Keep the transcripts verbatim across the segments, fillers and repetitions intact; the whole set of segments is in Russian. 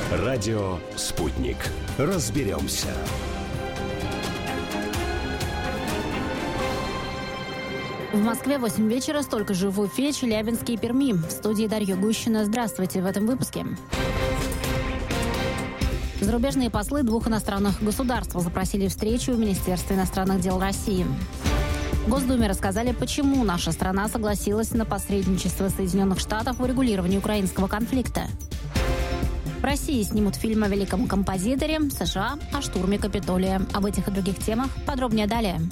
Радио «Спутник». Разберемся. В Москве восемь вечера, столько же в Уфе, Челябинске и Перми. В студии Дарья Гущина. Здравствуйте в этом выпуске. Зарубежные послы двух иностранных государств запросили встречу в Министерстве иностранных дел России. В Госдуме рассказали, почему наша страна согласилась на посредничество Соединенных Штатов в урегулировании украинского конфликта. В России снимут фильм о великом композиторе, в США – о штурме Капитолия. Об этих и других темах подробнее далее.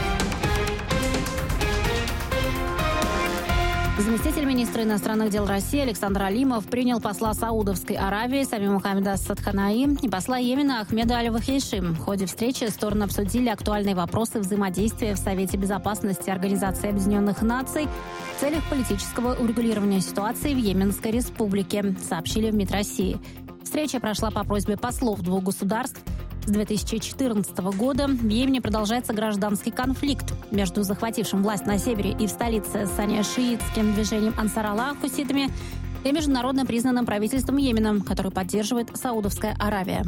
Заместитель министра иностранных дел России Александр Алимов принял посла Саудовской Аравии Сами Мухаммеда Садханаи и посла Йемена Ахмеда Аль-Вахейши. В ходе встречи стороны обсудили актуальные вопросы взаимодействия в Совете безопасности Организации Объединенных Наций в целях политического урегулирования ситуации в Йеменской республике, сообщили в МИД России. Встреча прошла по просьбе послов двух государств. С две тысячи четырнадцатого года в Йемене продолжается гражданский конфликт между захватившим власть на севере и в столице саня-шиитским движением Ансар Аллах хуситами и международно признанным правительством Йемена, который поддерживает Саудовская Аравия.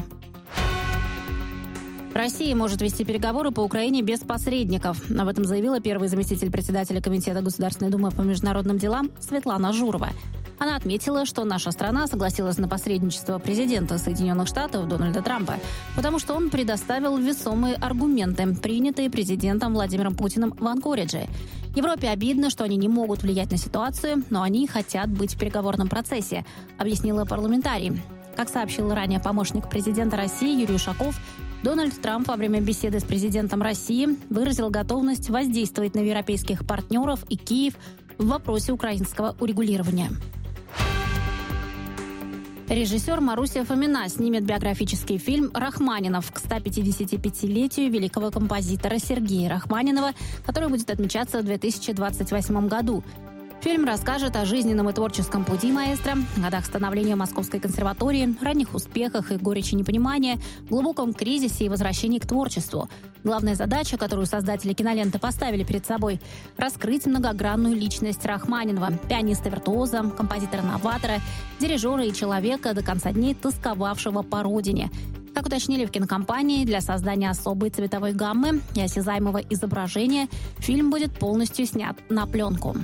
Россия может вести переговоры по Украине без посредников. Об этом заявила первый заместитель председателя Комитета Государственной Думы по международным делам Светлана Журова. Она отметила, что наша страна согласилась на посредничество президента Соединенных Штатов Дональда Трампа, потому что он предоставил весомые аргументы, принятые президентом Владимиром Путиным в Анкоридже. Европе обидно, что они не могут влиять на ситуацию, но они хотят быть в переговорном процессе, объяснила парламентарий. Как сообщил ранее помощник президента России Юрий Ушаков, Дональд Трамп во время беседы с президентом России выразил готовность воздействовать на европейских партнеров и Киев в вопросе украинского урегулирования. Режиссер Маруся Фомина снимет биографический фильм «Рахманинов» к сто пятидесятипятилетию великого композитора Сергея Рахманинова, который будет отмечаться в две тысячи двадцать восьмом году. Фильм расскажет о жизненном и творческом пути маэстро, годах становления Московской консерватории, ранних успехах и горечи непонимания, глубоком кризисе и возвращении к творчеству. Главная задача, которую создатели киноленты поставили перед собой – раскрыть многогранную личность Рахманинова, пианиста-виртуоза, композитора-новатора, дирижера и человека, до конца дней тосковавшего по родине. Как уточнили в кинокомпании, для создания особой цветовой гаммы и осязаемого изображения фильм будет полностью снят на пленку.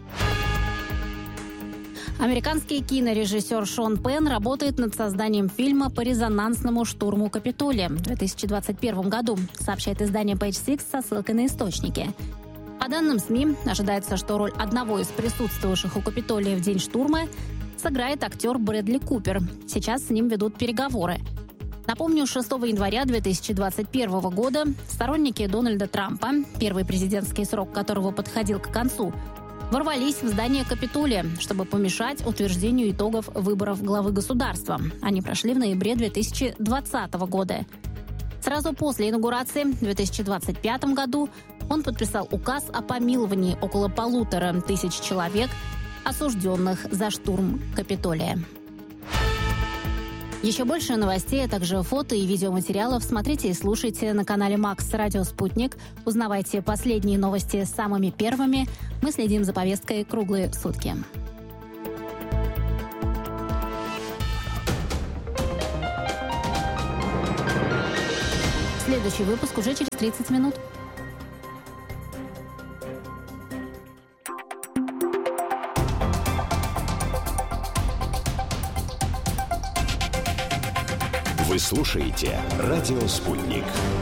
Американский кинорежиссер Шон Пенн работает над созданием фильма по резонансному штурму Капитолия в две тысячи двадцать первом году, сообщает издание Page Six со ссылкой на источники. По данным СМИ, ожидается, что роль одного из присутствовавших у Капитолия в день штурма сыграет актер Брэдли Купер. Сейчас с ним ведут переговоры. Напомню, шестого января две тысячи двадцать первого года сторонники Дональда Трампа, первый президентский срок которого подходил к концу, ворвались в здание Капитолия, чтобы помешать утверждению итогов выборов главы государства. Они прошли в ноябре две тысячи двадцатого года. Сразу после инаугурации в две тысячи двадцать пятом году он подписал указ о помиловании около полутора тысяч человек, осужденных за штурм Капитолия. Еще больше новостей, а также фото и видеоматериалов смотрите и слушайте на канале Макс Радио Спутник. Узнавайте последние новости самыми первыми. Мы следим за повесткой круглые сутки. Следующий выпуск уже через тридцать минут. Вы слушаете «Радио Спутник».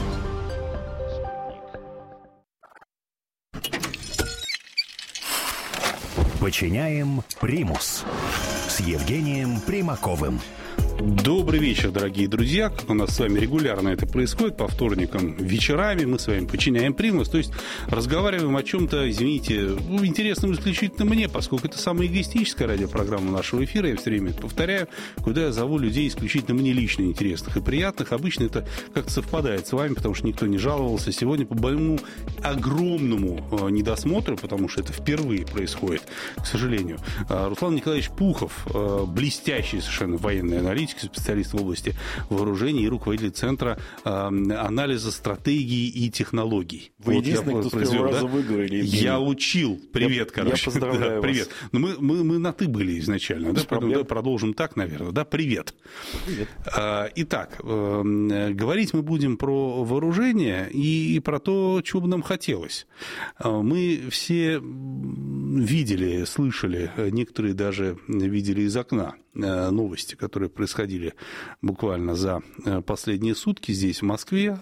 Подчиняем примус с Евгением Примаковым. Добрый вечер, дорогие друзья. Как у нас с вами регулярно это происходит по вторникам вечерами, мы с вами подчиняем примус, то есть разговариваем о чем-то, извините, ну, интересном исключительно мне, поскольку это самая эгоистическая радиопрограмма нашего эфира, я все время это повторяю, куда я зову людей исключительно мне лично интересных и приятных. Обычно это как-то совпадает с вами, потому что никто не жаловался. Сегодня по моему огромному недосмотру, потому что это впервые происходит, к сожалению, Руслан Николаевич Пухов, блестящий совершенно военный аналитик, политики, специалист в области вооружений и руководитель Центра э, анализа стратегий и технологий. Вы вот единственный, кто произвел, с первого раза да? выговорили. Я учил. Привет, я, короче. Я поздравляю да, привет. вас. Но мы, мы, мы на «ты» были изначально. Да? Поэтому продолжим так, наверное. Да? Привет. Привет. А, итак, э, говорить мы будем про вооружение и, и про то, чего бы нам хотелось. Мы все видели, слышали, некоторые даже видели из окна новости, которые происходили буквально за последние сутки здесь, в Москве.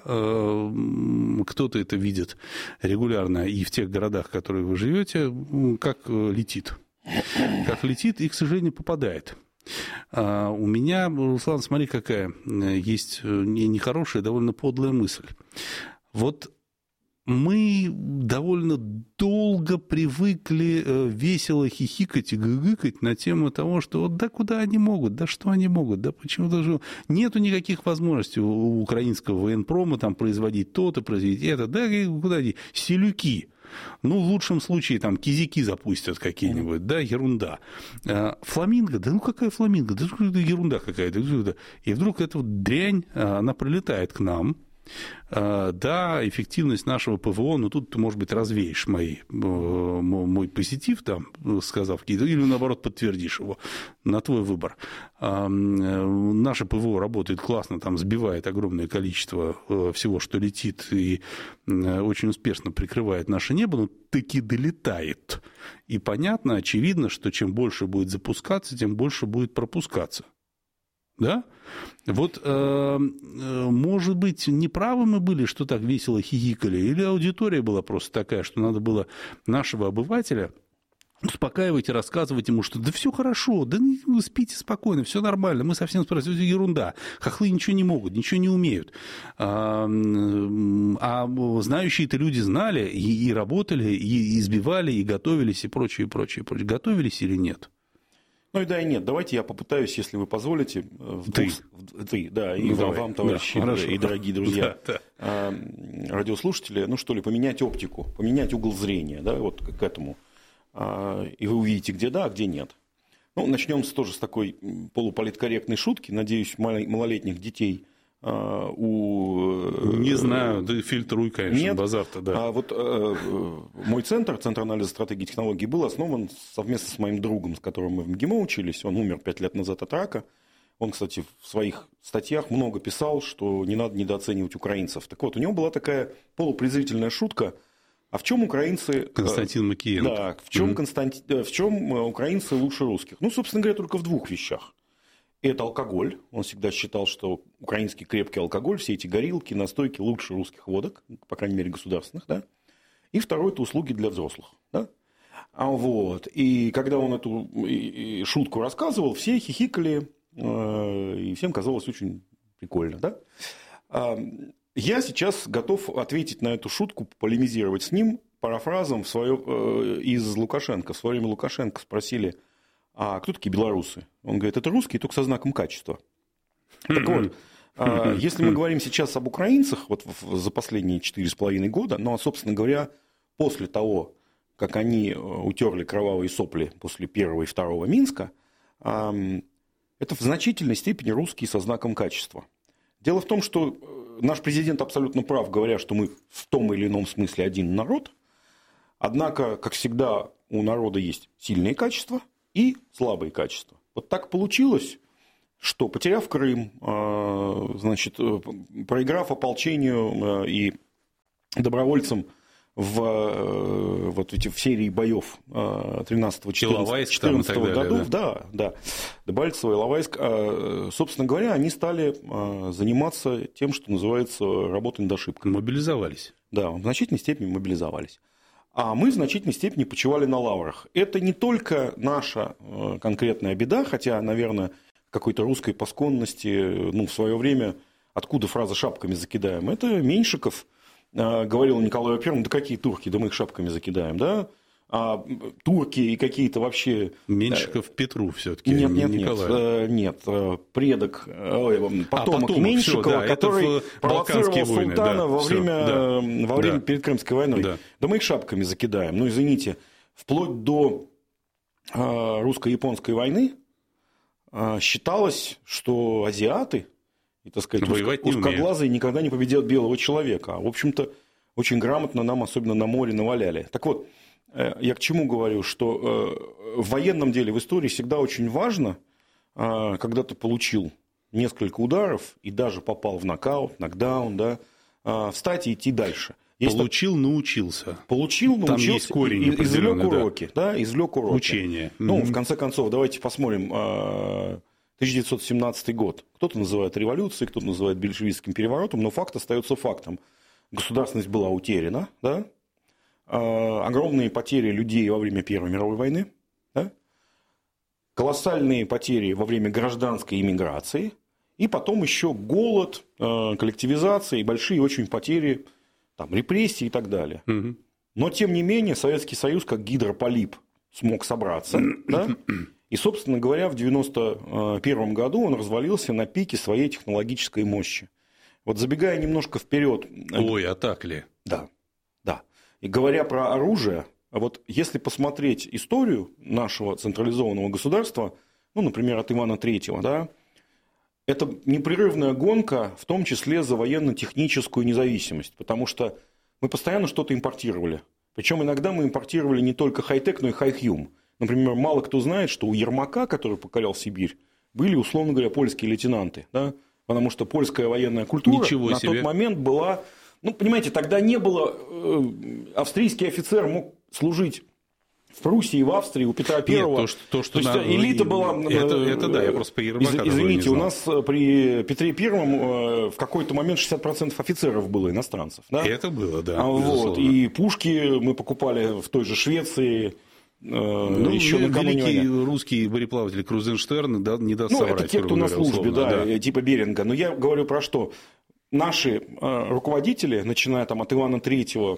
Кто-то это видит регулярно и в тех городах, в которых вы живете, как летит. Как летит и, к сожалению, попадает. У меня, Руслан, смотри, какая есть нехорошая, довольно подлая мысль. Вот мы довольно долго привыкли весело хихикать и гыгыкать на тему того, что вот да куда они могут, да что они могут, да почему даже нету никаких возможностей у украинского военпрома там производить то-то, производить это, да куда они, селюки. Ну, в лучшем случае, там, кизяки запустят какие-нибудь, да, ерунда. Фламинго, да ну какая фламинго, да ерунда какая-то. И вдруг эта вот дрянь, она прилетает к нам. Да, эффективность нашего ПВО, ну тут ты, может быть, развеешь мои, мой позитив, там, сказав какие-то, или наоборот подтвердишь его, на твой выбор. Наше ПВО работает классно, там сбивает огромное количество всего, что летит, и очень успешно прикрывает наше небо, но таки долетает. И понятно, очевидно, что чем больше будет запускаться, тем больше будет пропускаться. Да? Вот, э, может быть, неправы мы были, что так весело хихикали, или аудитория была просто такая, что надо было нашего обывателя успокаивать и рассказывать ему, что да все хорошо, да вы спите спокойно, все нормально, мы совсем справимся, это ерунда, хохлы ничего не могут, ничего не умеют. А, а знающие-то люди знали и, и работали, и избивали, и готовились, и прочее, и прочее, и прочее. Готовились или нет? Ну и да, и нет. Давайте я попытаюсь, если вы позволите. В ты. Двух... ты, да, и ну, вам, вам, товарищи, да, и дорогие друзья, да, да. радиослушатели, ну что ли, поменять оптику, поменять угол зрения, да, вот к этому. И вы увидите, где да, а где нет. Ну, начнем тоже с такой полуполиткорректной шутки. Надеюсь, малолетних детей у... Не знаю, да фильтруй, конечно, нет. базар-то, да. А вот э, мой центр, Центр анализа стратегий и технологий, был основан совместно с моим другом, с которым мы в МГИМО учились. Он умер пять лет назад от рака. Он, кстати, в своих статьях много писал, что не надо недооценивать украинцев. Так вот, у него была такая полупрезрительная шутка. А в чем украинцы... Константин Макиенко. Да, в чем, mm-hmm. Константи... в чем украинцы лучше русских? Ну, собственно говоря, только в двух вещах. Это алкоголь. Он всегда считал, что украинский крепкий алкоголь, все эти горилки, настойки лучше русских водок, по крайней мере, государственных, да. И второе – это услуги для взрослых, да. А вот. И когда он эту шутку рассказывал, все хихикали, и всем казалось очень прикольно, да. Я сейчас готов ответить на эту шутку, полемизировать с ним парафразом в свое, из Лукашенко. В свое время Лукашенко спросили: а кто такие белорусы? Он говорит, это русские, только со знаком качества. Так вот, если мы говорим сейчас об украинцах, вот за последние четыре с половиной года, ну, а, собственно говоря, после того, как они утерли кровавые сопли после первого и второго Минска, это в значительной степени русские со знаком качества. Дело в том, что наш президент абсолютно прав, говоря, что мы в том или ином смысле один народ, однако, как всегда, у народа есть сильные качества и слабые качества. Вот так получилось, что, потеряв Крым, значит, проиграв ополчению и добровольцам в, вот эти, в серии боев тринадцатого-четырнадцатого годов, да, да, Дебальцево, Иловайск, собственно говоря, они стали заниматься тем, что называется работой над ошибками. Мобилизовались. Да, в значительной степени мобилизовались. А мы в значительной степени почивали на лаврах. Это не только наша конкретная беда, хотя, наверное, какой-то русской пасконности, ну, в свое время, откуда фраза «шапками закидаем», это Меньшиков говорил Николаю Первому: да какие турки, да мы их шапками закидаем, да? А турки и какие-то вообще... Меньшиков Петру все-таки, нет, не нет, Николаю. Нет, нет, предок, потомок, а, потомок Меньшикова, все, да, который провоцировал войны, султана да, во все, время, да, во время да. перед Крымской войной. Да. да мы их шапками закидаем. Ну, извините, вплоть до русско-японской войны считалось, что азиаты, и, так сказать, Воевать не узкоглазые никогда не победят белого человека. А, в общем-то, очень грамотно нам, особенно на море, наваляли. Так вот, я к чему говорю, что в военном деле, в истории всегда очень важно, когда ты получил несколько ударов и даже попал в нокаут, нокдаун, да, встать и идти дальше. Есть Получил, так... научился. Получил, научился. Там есть корень, и, извлек уроки. Да. Да, извлек уроки. Учение. Ну, mm-hmm. в конце концов, давайте посмотрим тысяча девятьсот семнадцатый год. Кто-то называет революцией, кто-то называет большевистским переворотом, но факт остается фактом. Государственность была утеряна, да? Огромные потери людей во время Первой мировой войны, да? Колоссальные потери во время гражданской иммиграции, и потом еще голод, коллективизация и большие очень потери, там, репрессии и так далее. Угу. Но, тем не менее, Советский Союз, как гидрополип, смог собраться, да? И, собственно говоря, в девяносто первом году он развалился на пике своей технологической мощи. Вот забегая немножко вперед. Ой, а так ли? Да, да. И говоря про оружие, вот если посмотреть историю нашего централизованного государства, ну, например, от Ивана Третьего, да, это непрерывная гонка, в том числе за военно-техническую независимость, потому что мы постоянно что-то импортировали. Причем иногда мы импортировали не только хай-тек, но и хай-хьюм. Например, мало кто знает, что у Ермака, который покорял Сибирь, были, условно говоря, польские лейтенанты, да? Потому что польская военная культура Ничего на себе. тот момент была... Ну, понимаете, тогда не было... Э, австрийский офицер мог служить в Пруссии и в Австрии у Петра Первого. Нет, то, что, то, что то есть, на... элита была... Это, это да, я просто по Ермака из, Извините, у нас при Петре Первом э, в какой-то момент шестьдесят процентов офицеров было иностранцев. Да? Это было, да. Вот, и пушки мы покупали в той же Швеции... Ну, еще великий русский мореплаватель Крузенштерн да, не даст ну, соврать. Ну, это те, кто на службе, условно, да, да, типа Беринга. Но я говорю про что? Наши э, руководители, начиная там, от Ивана Третьего,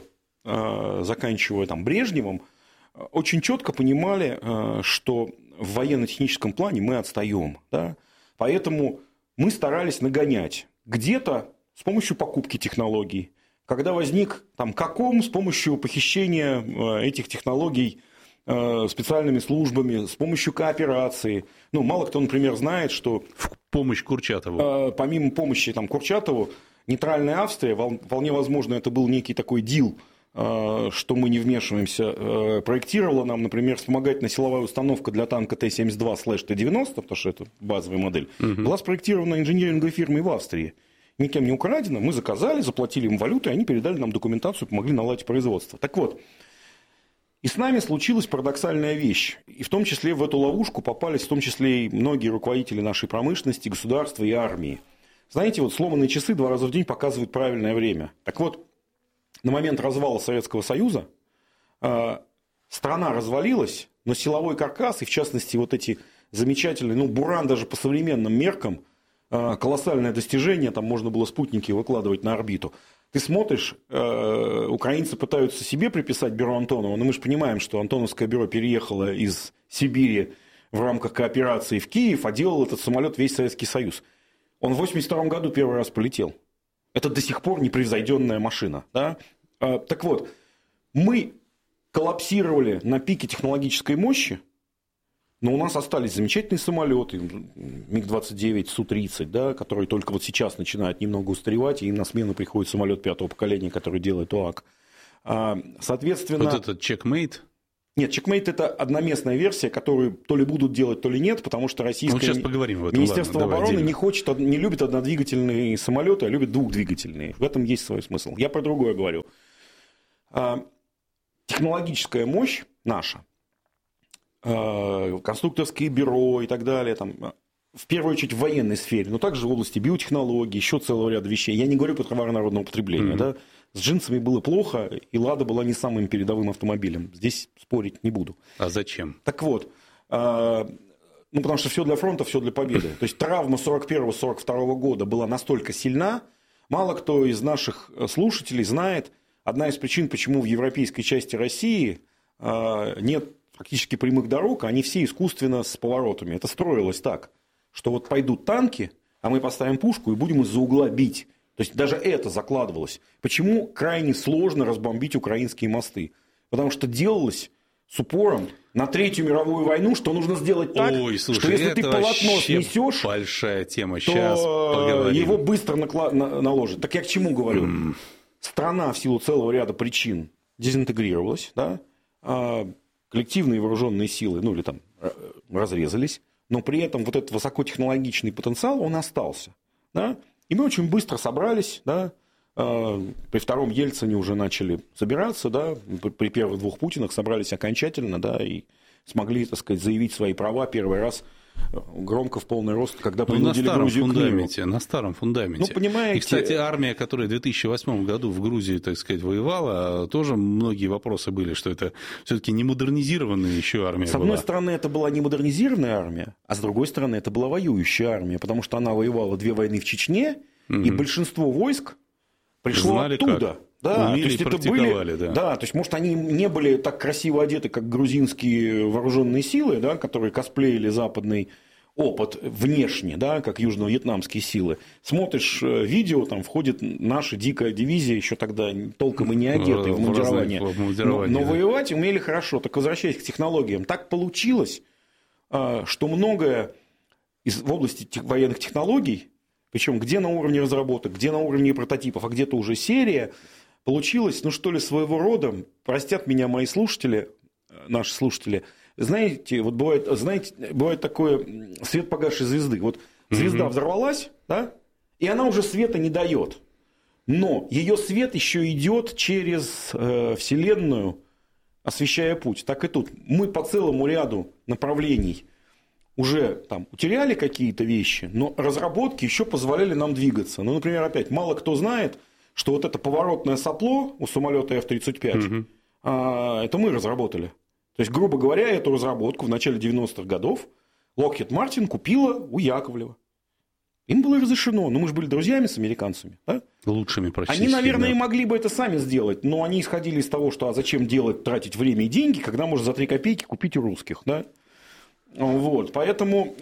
э, заканчивая там, Брежневым, очень четко понимали, э, что в военно-техническом плане мы отстаем. Да? Поэтому мы старались нагонять. Где-то с помощью покупки технологий. Когда возник там, Каком, с помощью похищения э, этих технологий специальными службами, с помощью кооперации. Ну, мало кто, например, знает, что... В помощь Курчатову. Помимо помощи там, Курчатову, нейтральная Австрия, вполне возможно, это был некий такой дил, что мы не вмешиваемся, проектировала нам, например, вспомогательная силовая установка для танка Т семьдесят два Т девяносто, потому что это базовая модель, угу. была спроектирована инжиниринговой фирмой в Австрии. Никем не украдена, мы заказали, заплатили им валюту, и они передали нам документацию, помогли наладить производство. Так вот, и с нами случилась парадоксальная вещь. И в том числе в эту ловушку попались в том числе и многие руководители нашей промышленности, государства и армии. Знаете, вот сломанные часы два раза в день показывают правильное время. Так вот, на момент развала Советского Союза э, страна развалилась, но силовой каркас, и в частности вот эти замечательные, ну, Буран даже по современным меркам, э, колоссальное достижение, там можно было спутники выкладывать на орбиту. Ты смотришь, э, украинцы пытаются себе приписать бюро Антонова, но мы же понимаем, что Антоновское бюро переехало из Сибири в рамках кооперации в Киев, а делал этот самолет весь Советский Союз. Он в восемьдесят втором году первый раз полетел. Это до сих пор непревзойденная машина. Да? Э, так вот, мы коллапсировали на пике технологической мощи, но у нас остались замечательные самолеты, Миг двадцать девять, Су тридцать, да, которые только вот сейчас начинают немного устаревать, и им на смену приходит самолет пятого поколения, который делает ОАК. Соответственно... Вот этот чекмейт? Нет, чекмейт – это одноместная версия, которую то ли будут делать, то ли нет, потому что российское ну, этом, Министерство ладно, обороны давай, не, хочет, не любит однодвигательные самолеты, а любит двухдвигательные. В этом есть свой смысл. Я про другое говорю. Технологическая мощь наша, конструкторские бюро и так далее, там, в первую очередь в военной сфере, но также в области биотехнологий, еще целого ряда вещей. Я не говорю про товары народного потребления. Mm-hmm. Да? С джинсами было плохо, и «Лада» была не самым передовым автомобилем. Здесь спорить не буду. А зачем? Так вот, ну, потому что все для фронта, все для победы. То есть травма сорок первого — сорок второго года была настолько сильна, мало кто из наших слушателей знает, одна из причин, почему в европейской части России нет фактически прямых дорог, они все искусственно с поворотами. Это строилось так, что вот пойдут танки, а мы поставим пушку и будем из-за угла бить. То есть даже это закладывалось. Почему крайне сложно разбомбить украинские мосты? Потому что делалось с упором на Третью мировую войну, что нужно сделать так, Ой, слушай, что если ты полотно снесешь, большая тема. то Сейчас поговорим. Его быстро накла- на- наложат. Так я к чему говорю? Mm. Страна в силу целого ряда причин дезинтегрировалась, да? а коллективные вооруженные силы, ну или там разрезались, но при этом вот этот высокотехнологичный потенциал, он остался. Да? И мы очень быстро собрались, да? При втором Ельцине уже начали собираться, да, при первых двух Путинах собрались окончательно, да, и смогли, так сказать, заявить свои права первый раз громко в полный рост, когда принудили ну, Грузию к миру. На старом фундаменте. Ну, понимаете... И, кстати, армия, которая в две тысячи восьмом году в Грузии, так сказать, воевала, тоже многие вопросы были, что это все-таки не модернизированная еще армия С была. одной стороны, это была не модернизированная армия, а с другой стороны, это была воюющая армия, потому что она воевала две войны в Чечне, угу. и большинство войск пришло знали оттуда. Как. Да, Умели, то есть это были, да. да, то есть, может, они не были так красиво одеты, как грузинские вооруженные силы, да, которые косплеили западный опыт внешне, да, как южно-вьетнамские силы. Смотришь видео, там входит наша дикая дивизия, еще тогда толком и не одетые в, в мундирование. Но, но да. воевать умели хорошо. Так возвращаясь к технологиям, так получилось, что многое из, в области тех, военных технологий, причем где на уровне разработок, где на уровне прототипов, а где-то уже серия, получилось, ну что ли, своего рода, простят меня мои слушатели, наши слушатели, знаете, вот бывает, знаете, бывает такое свет погасшей звезды. Вот звезда mm-hmm. взорвалась, да, и она уже света не дает. Но ее свет еще идет через э, Вселенную, освещая путь. Так и тут. Мы по целому ряду направлений уже там утеряли какие-то вещи, но разработки еще позволяли нам двигаться. Ну, например, опять, мало кто знает, что вот это поворотное сопло у самолета эф тридцать пять, mm-hmm. а, это мы разработали. То есть, грубо говоря, эту разработку в начале девяностых годов Lockheed Martin купила у Яковлева. Им было разрешено. Ну, мы же были друзьями с американцами. Да? Лучшими практически. Они, наверное, да. и могли бы это сами сделать, но они исходили из того, что а зачем делать, тратить время и деньги, когда можно за три копейки купить у русских. Да? Вот. Поэтому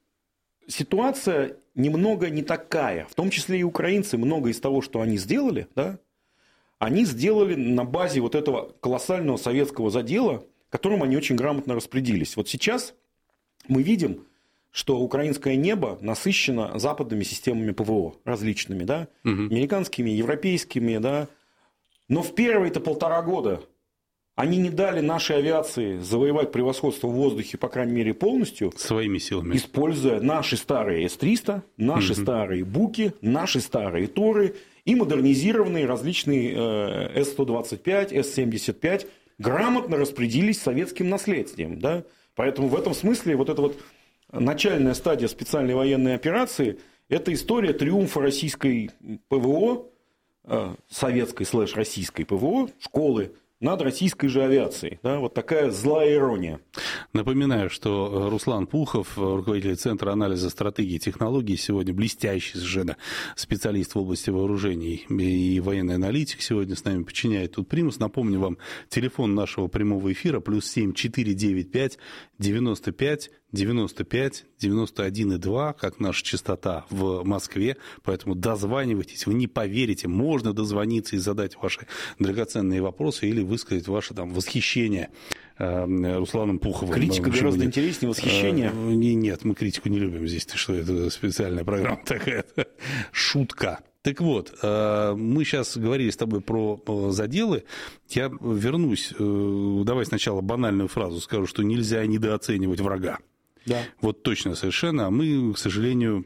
ситуация немного не такая. В том числе и украинцы, много из того, что они сделали, да, они сделали на базе вот этого колоссального советского задела, которым они очень грамотно распорядились. Вот сейчас мы видим, что украинское небо насыщено западными системами ПВО различными, да, угу. американскими, европейскими, да, но в первые-то полтора года они не дали нашей авиации завоевать превосходство в воздухе, по крайней мере, полностью. Своими силами. Используя наши старые эс триста, наши угу. старые Буки, наши старые Торы и модернизированные различные эс сто двадцать пять, эс семьдесят пять, грамотно распорядились советским наследием. Да? Поэтому в этом смысле вот эта вот начальная стадия специальной военной операции – это история триумфа российской ПВО, советской слэш-российской ПВО, школы, над российской же авиацией. Да? Вот такая злая ирония. Напоминаю, что Руслан Пухов, руководитель Центра анализа стратегии и технологий, сегодня блестящий совершенно специалист в области вооружений и военный аналитик, сегодня с нами подчиняет тут примус. Напомню вам, телефон нашего прямого эфира плюс семь четыре девять пять девяносто пять девяносто пять девяносто один и два, как наша частота в Москве, поэтому дозванивайтесь, вы не поверите, можно дозвониться и задать ваши драгоценные вопросы или высказать ваше там восхищение э, Русланом Пуховым. Критика Почему гораздо нет? интереснее восхищения. Э, нет, мы критику не любим здесь, что это специальная программа такая, шутка. Так вот, мы сейчас говорили с тобой про заделы. Я вернусь, давай сначала банальную фразу скажу, что нельзя недооценивать врага. Да. Вот точно совершенно. А мы, к сожалению,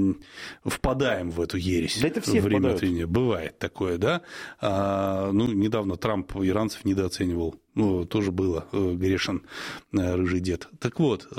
впадаем в эту ересь. Да это все время впадают. от времени. Бывает такое, да. А, ну, недавно Трамп иранцев недооценивал. Ну, тоже было, грешен рыжий дед. Так вот,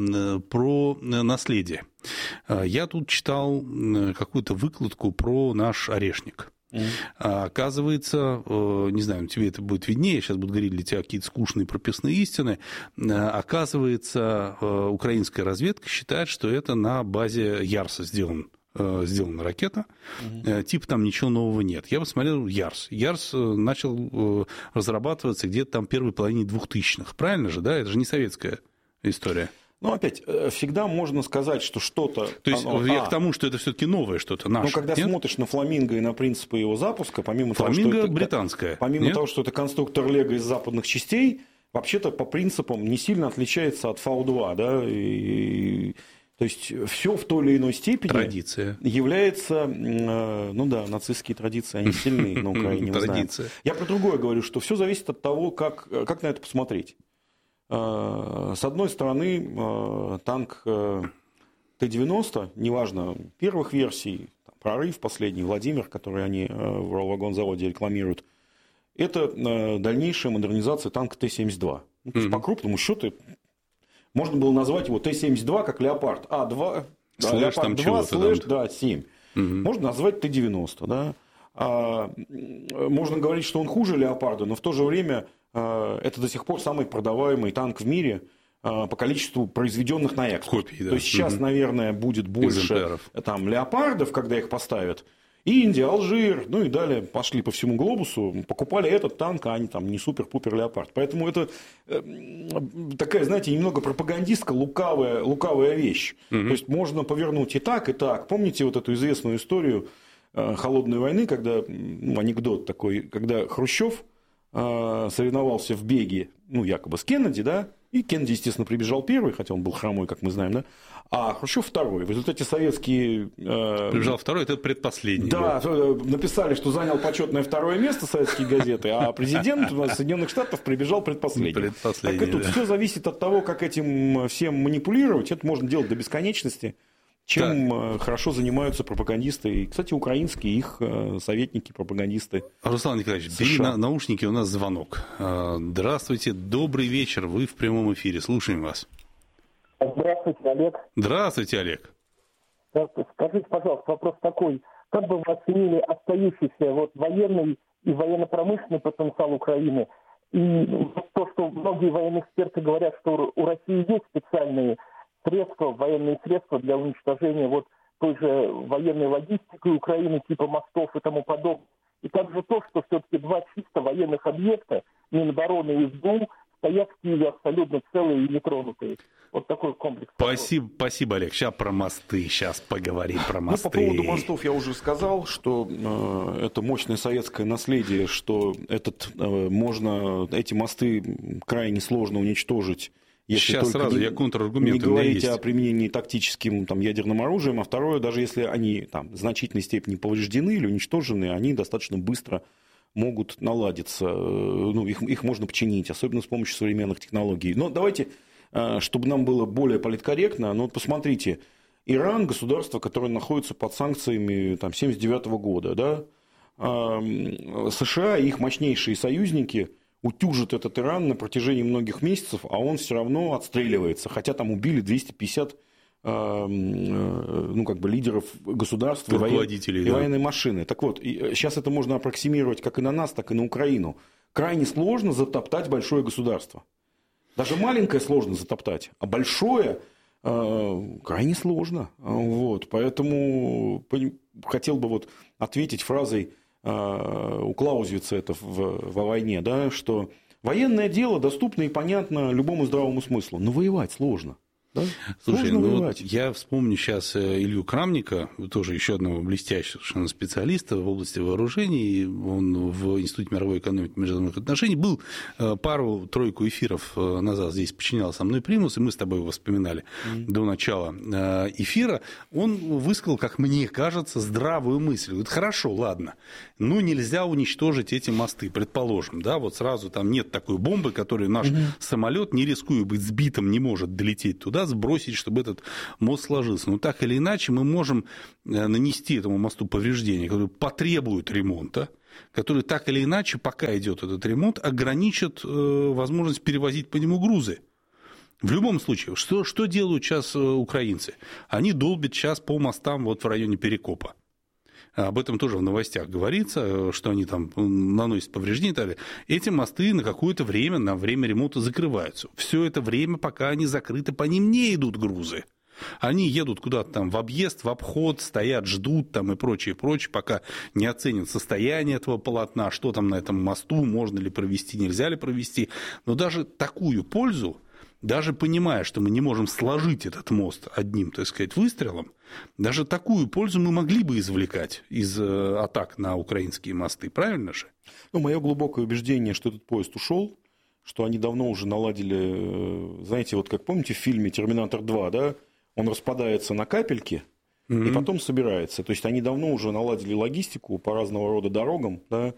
про наследие. Я тут читал какую-то выкладку про наш орешник. Mm. А, оказывается, не знаю, тебе это будет виднее, сейчас будут говорить для тебя какие-то скучные прописные истины, оказывается, украинская разведка считает, что это на базе Ярса сделан, сделана ракета, mm-hmm. типа там ничего нового нет. Я посмотрел Ярс. Ярс начал разрабатываться где-то там в первой половине двухтысячных, правильно же, да? Это же не советская история. Ну, опять, всегда можно сказать, что что-то... То есть, оно... я а, к тому, что это все-таки новое что-то, наше. Ну, когда нет? смотришь на «Фламинго» и на принципы его запуска, помимо «Фламинго» того, что это... британская. Помимо нет? того, что это конструктор Лего из западных частей, вообще-то по принципам не сильно отличается от Фау два, да, и, то есть все в той или иной степени Традиция. является, ну да, нацистские традиции, они сильны на Украине, мы знаем. Я про другое говорю, что все зависит от того, как, как на это посмотреть. С одной стороны, танк Т девяносто, неважно, первых версий, прорыв последний, Владимир, который они в Уралвагонзаводе рекламируют, это дальнейшая модернизация танка Т семьдесят два. Ну, то есть, mm-hmm. по крупному счету, можно было назвать его Т семьдесят два как Леопард А два, да, Леопард два слэш да, семь. Mm-hmm. Можно назвать Т девяносто. Да? А, можно говорить, что он хуже Леопарда, но в то же время а, это до сих пор самый продаваемый танк в мире а, по количеству произведенных на экспорт. Копий, да. То есть сейчас, mm-hmm. наверное, будет больше там, Леопардов, когда их поставят. Индия, Алжир, ну и далее пошли по всему глобусу, покупали этот танк, а они там не супер-пупер Леопард. Поэтому это э, такая, знаете, немного пропагандистская, лукавая, лукавая вещь. Угу. То есть можно повернуть и так, и так. Помните вот эту известную историю э, холодной войны, когда, ну, анекдот такой, когда Хрущев э, соревновался в беге, ну, якобы с Кеннеди, да, и Кеннеди, естественно, прибежал первый, хотя он был хромой, как мы знаем, да, а Хрущев второй. В результате советские... Э... Прибежал второй, это предпоследний. Да, был. Написали, что занял почетное второе место советские газеты, а президент Соединенных Штатов прибежал предпоследний. предпоследний так и тут да. Все зависит от того, как этим всем манипулировать. Это можно делать до бесконечности. Чем так. хорошо занимаются пропагандисты. И, кстати, украинские, их советники, пропагандисты. Руслан Николаевич, бери на наушники, у нас звонок. Здравствуйте, добрый вечер, вы в прямом эфире, слушаем вас. Здравствуйте, Олег. Здравствуйте, Олег. Скажите, пожалуйста, вопрос такой. Как бы вы оценили остающийся вот военный и военно-промышленный потенциал Украины? И то, что многие военные эксперты говорят, что у России есть специальные средства, военные средства для уничтожения вот той же военной логистики Украины, типа мостов и тому подобное. И также то, что все-таки два чисто военных объекта, Минобороны и СБУ, стоят в Киеве абсолютно целые и нетронутые. Вот такой комплекс. Спасибо, спасибо, Олег. Сейчас про мосты, сейчас поговорим про мосты. Ну, по поводу мостов я уже сказал, что э, это мощное советское наследие, что этот, э, можно, эти мосты крайне сложно уничтожить. Если Сейчас сразу не, я контраргумент. Не говорить о применении тактическим там, ядерным оружием, а второе, даже если они там, в значительной степени повреждены или уничтожены, они достаточно быстро могут наладиться, ну, их, их можно починить, особенно с помощью современных технологий. Но давайте, чтобы нам было более политкорректно, ну, вот посмотрите, Иран, государство, которое находится под санкциями там, семьдесят девятого года, да, США и их мощнейшие союзники утюжат этот Иран на протяжении многих месяцев, а он все равно отстреливается, хотя там убили двести пятьдесят ну, как бы лидеров государств и, воен... да. и военной машины. Так вот, сейчас это можно аппроксимировать как и на нас, так и на Украину. Крайне сложно затоптать большое государство. Даже маленькое сложно затоптать, а большое э, крайне сложно. Вот, поэтому хотел бы вот ответить фразой э, у Клаузевица это в, во войне, да, что военное дело доступно и понятно любому здравому смыслу, но воевать сложно. Да? Слушай, ну вот я вспомню сейчас Илью Крамника, тоже еще одного блестящего совершенно специалиста в области вооружений. Он в Институте мировой экономики и международных отношений был пару-тройку эфиров назад здесь подчинял со мной примус, и мы с тобой его вспоминали mm-hmm. до начала эфира. Он высказал, как мне кажется, здравую мысль. Говорит, хорошо, ладно, ну нельзя уничтожить эти мосты, предположим, да, вот сразу там нет такой бомбы, которую наш mm-hmm. самолет, не рискуя быть сбитым, не может долететь туда, сбросить, чтобы этот мост сложился. Но так или иначе мы можем нанести этому мосту повреждения, которые потребуют ремонта, которые так или иначе, пока идет этот ремонт, ограничат возможность перевозить по нему грузы. В любом случае, что, что делают сейчас украинцы? Они долбят сейчас по мостам вот в районе Перекопа. Об этом тоже в новостях говорится, что они там наносят повреждения и так далее. Эти мосты на какое-то время, на время ремонта закрываются. Все это время, пока они закрыты, по ним не идут грузы. Они едут куда-то там в объезд, в обход, стоят, ждут там и прочее, прочее, пока не оценят состояние этого полотна, что там на этом мосту, можно ли провести, нельзя ли провести. Но даже такую пользу, даже понимая, что мы не можем сложить этот мост одним, так сказать, выстрелом, даже такую пользу мы могли бы извлекать из атак на украинские мосты, правильно же? Ну, мое глубокое убеждение, что этот поезд ушел, что они давно уже наладили, знаете, вот как помните в фильме «Терминатор два», да, он распадается на капельки mm-hmm. и потом собирается. То есть они давно уже наладили логистику по разного рода дорогам, да,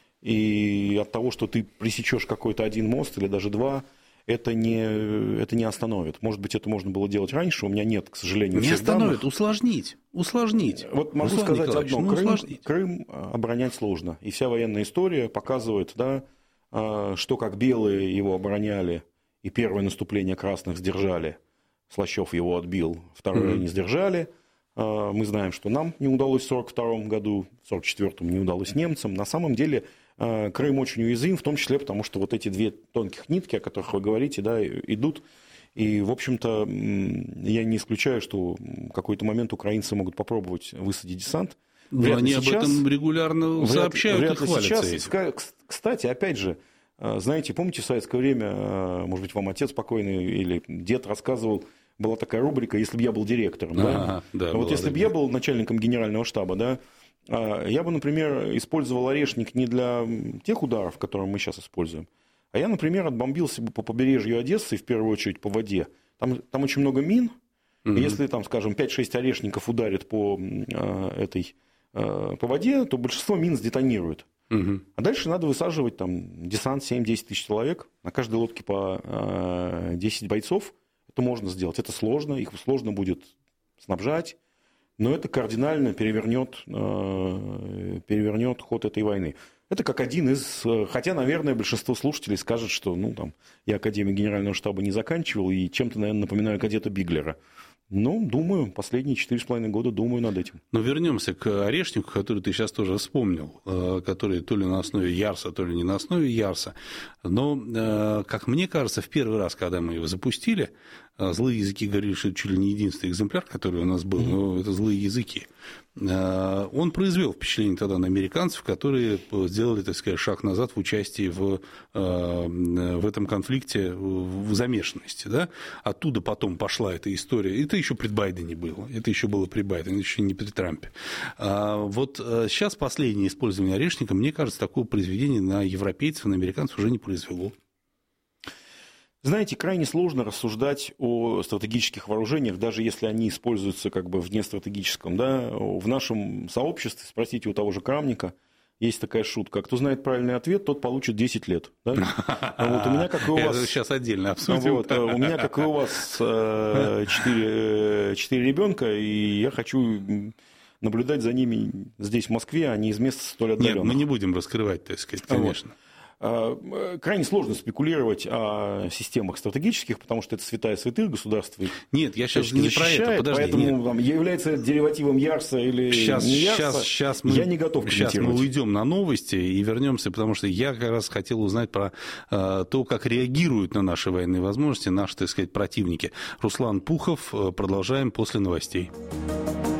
и от того, что ты пресечешь какой-то один мост или даже два, это не, это не остановит. Может быть, это можно было делать раньше, у меня нет, к сожалению, не всех остановит, данных. усложнить, усложнить. Вот могу Руслан сказать Николаевич, одно, ну, Крым, Крым оборонять сложно, и вся военная история показывает, да, что как белые его обороняли, и первое наступление красных сдержали, Слащев его отбил, второе mm-hmm. не сдержали. Мы знаем, что нам не удалось в сорок втором году, в сорок четвёртом не удалось немцам. На самом деле Крым очень уязвим, в том числе потому, что вот эти две тонких нитки, о которых вы говорите, да, идут. И, в общем-то, я не исключаю, что в какой-то момент украинцы могут попробовать высадить десант. Но они сейчас, об этом регулярно вряд, сообщают вряд и хвалятся сейчас. этим. Кстати, опять же, знаете, помните, в советское время, может быть, вам отец покойный или дед рассказывал, была такая рубрика «Если бы я был директором». Ага, да? Да, вот была, если да, бы я был начальником генерального штаба, да, я бы, например, использовал орешник не для тех ударов, которые мы сейчас используем, а я, например, отбомбился бы по побережью Одессы, в первую очередь по воде. Там, там очень много мин, mm-hmm. и если, там, скажем, пять-шесть орешников ударит по, этой, по воде, то большинство мин сдетонирует. Mm-hmm. А дальше надо высаживать там, десант семь-десять тысяч человек, на каждой лодке по десять бойцов. Это можно сделать. Это сложно, их сложно будет снабжать, но это кардинально перевернет, перевернет ход этой войны. Это как один из... Хотя, наверное, большинство слушателей скажет, что ну, там, я академик генерального штаба не заканчивал и чем-то, наверное, напоминаю кадета Биглера. Ну, думаю, последние четыре с половиной года думаю над этим. Но вернемся к орешнику, который ты сейчас тоже вспомнил, который то ли на основе Ярса, то ли не на основе Ярса. Но, как мне кажется, в первый раз, когда мы его запустили, злые языки говорили, что это чуть ли не единственный экземпляр, который у нас был, mm-hmm. но это злые языки. Он произвел впечатление тогда на американцев, которые сделали, так сказать, шаг назад в участии в, в этом конфликте, в замешанности. Да? Оттуда потом пошла эта история. Это еще при Байдене было. Это еще было при Байдене, еще не при Трампе. Вот сейчас последнее использование орешника, мне кажется, такого произведения на европейцев, на американцев уже не произвело. Знаете, крайне сложно рассуждать о стратегических вооружениях, даже если они используются как бы в нестратегическом. Да? В нашем сообществе, спросите у того же Крамника, есть такая шутка: кто знает правильный ответ, тот получит десять лет. Да? Вот у меня, как и у вас... Это сейчас отдельно обсудим. Вот, у меня, как и у вас, четыре ребенка, и я хочу наблюдать за ними здесь, в Москве, а не из мест столь отдаленных. Нет, мы не будем раскрывать, так сказать, конечно. Вот. Крайне сложно спекулировать о системах стратегических, потому что это святая святых государств. Нет, я сейчас не про это, подожди. Поэтому там, является деривативом Ярса или сейчас, не Ярса, сейчас, сейчас мы, я не готов комментировать. Сейчас мы уйдем на новости и вернемся, потому что я как раз хотел узнать про э, то, как реагируют на наши военные возможности наши, так сказать, противники. Руслан Пухов, продолжаем после новостей.